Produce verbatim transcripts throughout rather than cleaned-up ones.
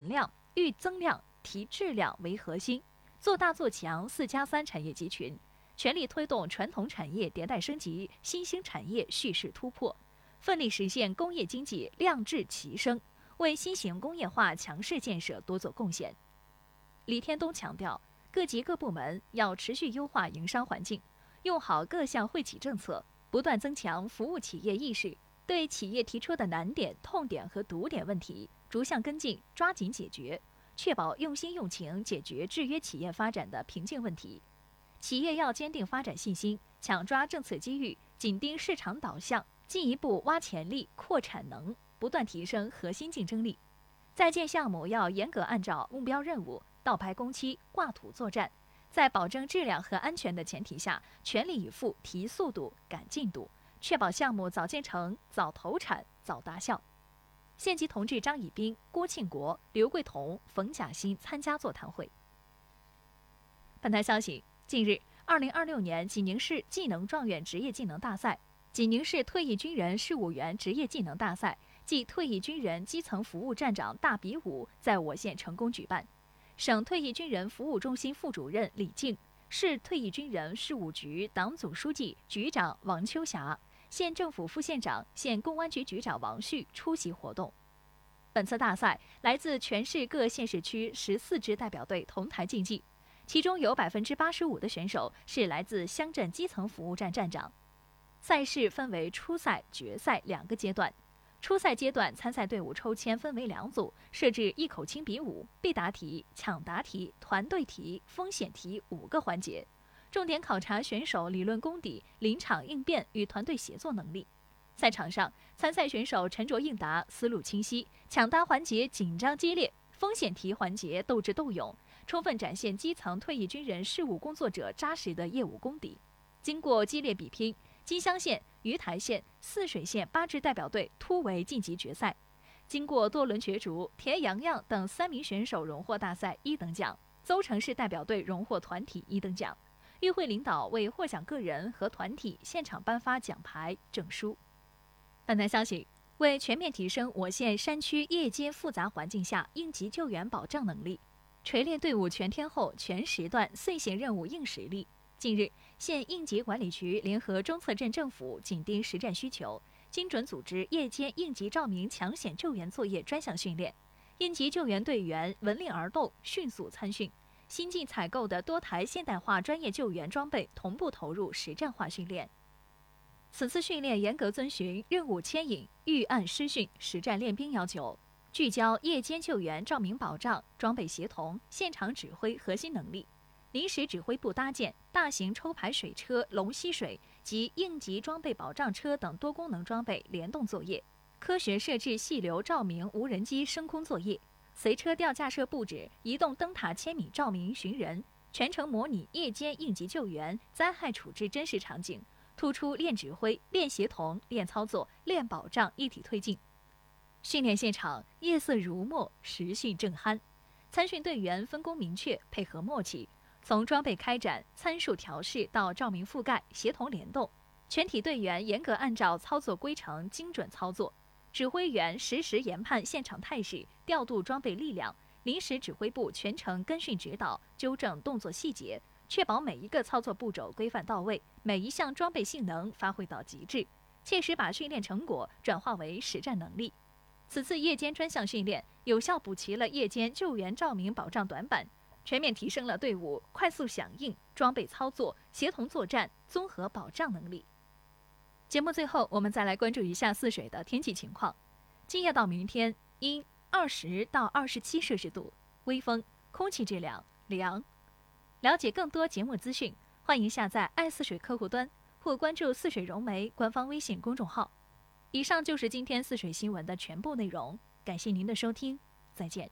量、育增量、提质量为核心，做大做强四加三产业集群，全力推动传统产业迭代升级、新兴产业蓄势突破，奋力实现工业经济量质齐升，为新型工业化强势建设多做贡献。李天东强调，各级各部门要持续优化营商环境，用好各项惠企政策，不断增强服务企业意识，对企业提出的难点、痛点和堵点问题逐项跟进，抓紧解决，确保用心用情解决制约企业发展的瓶颈问题。企业要坚定发展信心，抢抓政策机遇，紧盯市场导向，进一步挖潜力、扩产能，不断提升核心竞争力。在建项目要严格按照目标任务、倒排工期、挂土作战，在保证质量和安全的前提下，全力以赴提速度、赶进度，确保项目早建成、早投产、早达效。县级同志张以斌、郭庆国、刘桂彤、冯甲新参加座谈会。本台消息，近日，二零二六年济宁市技能状元职业技能大赛、济宁市退役军人事务员职业技能大赛暨退役军人基层服务站长大比武在我县成功举办。省退役军人服务中心副主任李静、市退役军人事务局党组书记、局长王秋霞、县政府副县长、县公安局局长王旭出席活动。本次大赛来自全市各县市区十四支代表队同台竞技，其中有百分之八十五的选手是来自乡镇基层服务站站长。赛事分为初赛、决赛两个阶段。初赛阶段参赛队伍抽签分为两组，设置一口轻比武、必答题、抢答题、团队题、风险题五个环节，重点考察选手理论功底、临场应变与团队协作能力。赛场上，参赛选手沉着应答，思路清晰；抢答环节紧张激烈，风险题环节斗智斗勇，充分展现基层退役军人事务工作者扎实的业务功底。经过激烈比拼，金乡县、鱼台县、泗水县八支代表队突围晋级决赛。经过多轮角逐，田洋洋等三名选手荣获大赛一等奖，邹城市代表队荣获团体一等奖。与会领导为获奖个人和团体现场颁发奖牌、证书。本台消息，为全面提升我县山区夜间复杂环境下应急救援保障能力，锤炼队伍全天候、全时段遂险任务硬实力。近日，县应急管理局联合中策镇政府紧盯实战需求，精准组织夜间应急照明抢险救援作业专项训练，应急救援队员闻令而动，迅速参训。新进采购的多台现代化专业救援装备同步投入实战化训练。此次训练严格遵循任务牵引、预案施训、实战练兵要求，聚焦夜间救援照明保障、装备协同、现场指挥核心能力。临时指挥部搭建大型抽排水车、龙吸水及应急装备保障车等多功能装备联动作业，科学设置细流照明无人机升空作业，随车吊架设布置移动灯塔千米照明寻人，全程模拟夜间应急救援、灾害处置真实场景，突出练指挥、练协同、练操作、练保障一体推进。训练现场夜色如墨，实训正酣，参训队员分工明确，配合默契。从装备开展、参数调试到照明覆盖、协同联动，全体队员严格按照操作规程精准操作。指挥员实时研判现场态势，调度装备力量；临时指挥部全程跟训指导，纠正动作细节，确保每一个操作步骤规范到位，每一项装备性能发挥到极致，切实把训练成果转化为实战能力。此次夜间专项训练，有效补齐了夜间救援照明保障短板，全面提升了队伍快速响应、装备操作、协同作战、综合保障能力。节目最后，我们再来关注一下泗水的天气情况。今夜到明天，阴，二十到二十七摄氏度，微风，空气质量良。了解更多节目资讯，欢迎下载爱泗水客户端或关注泗水融媒官方微信公众号。以上就是今天泗水新闻的全部内容，感谢您的收听，再见。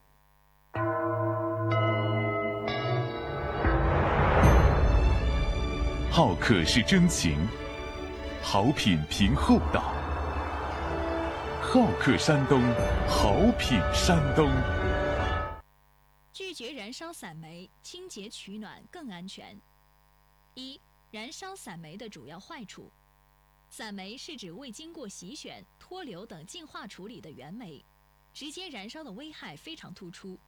好客是真情，好品凭厚道。好客山东，好品山东。 拒绝燃烧散煤，清洁取暖更安全。一、燃烧散煤的主要坏处。散煤是指未经过洗选、脱硫等净化处理的原煤，直接燃烧的危害非常突出。